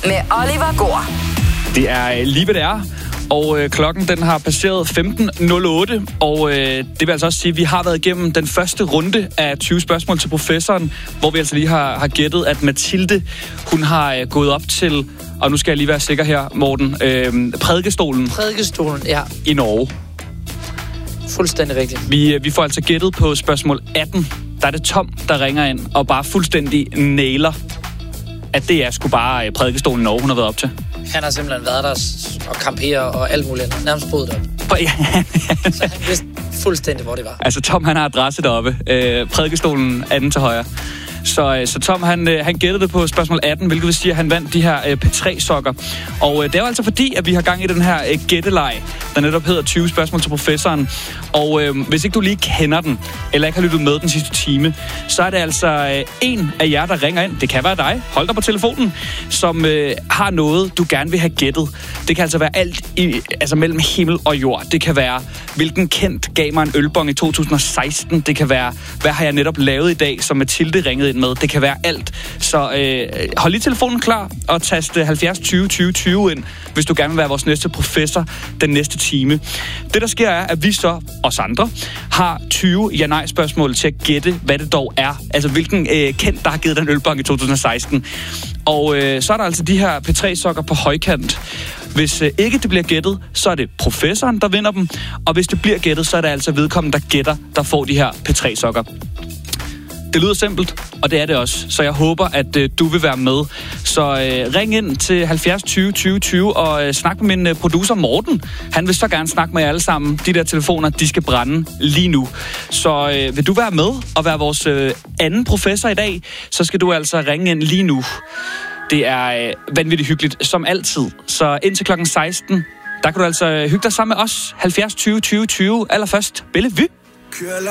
med Oliver Gård. Det er lige hvad det er, og klokken den har passeret 15.08, og det vil altså også sige, at vi har været igennem den første runde af 20 spørgsmål til professoren, hvor vi altså lige har gættet, at Mathilde, hun har gået op til, og nu skal jeg lige være sikker her, Morten, prædikestolen. Prædikestolen, ja. I Norge. Fuldstændig rigtigt. Vi får altså gættet på spørgsmål 18. Der er det Tom, der ringer ind og bare fuldstændig nailer, at det er sgu bare prædikestolen i Norge, hun har været op til. Han har simpelthen været der og kamperet og alt muligt. Nærmest boet deroppe. Ja. Så han vidste fuldstændig, hvor det var. Altså Tom, han har adresse deroppe. Prædikestolen anden til højre. Så Tom, han gættede det på spørgsmål 18, hvilket vil sige, at han vandt de her P3-sokker. Og det er jo altså fordi, at vi har gang i den her gætteleg, der netop hedder 20 spørgsmål til professoren. Og hvis ikke du lige kender den, eller ikke har lyttet med den sidste time, så er det altså en af jer, der ringer ind. Det kan være dig. Hold dig på telefonen, som har noget, du gerne vil have gættet. Det kan altså være alt mellem himmel og jord. Det kan være, hvilken kendt gav mig en ølbong i 2016. Det kan være, hvad har jeg netop lavet i dag, som Mathilde ringede ind med. Det kan være alt. Så hold lige telefonen klar og tast 70 20 20 20 ind, hvis du gerne vil være vores næste professor den næste time. Det, der sker, er, at vi så, os andre, har 20 ja-nej-spørgsmål til at gætte, hvad det dog er. Altså, hvilken kendt, der har givet den ølbong i 2016. Og så er der altså de her P3-sokker på højkant. Hvis ikke det bliver gættet, så er det professoren, der vinder dem. Og hvis det bliver gættet, så er det altså vedkommende, der gætter, der får de her P3-sokker. Det lyder simpelt, og det er det også. Så jeg håber, at du vil være med. Så ring ind til 70 20 20 20 og snak med min producer Morten. Han vil så gerne snakke med jer alle sammen. De der telefoner, de skal brænde lige nu. Så vil du være med og være vores anden professor i dag, så skal du altså ringe ind lige nu. Det er vanvittigt hyggeligt, som altid. Så indtil klokken 16, der kan du altså hygge dig sammen med os. 70 20 20 20. Allerførst, Bellevue.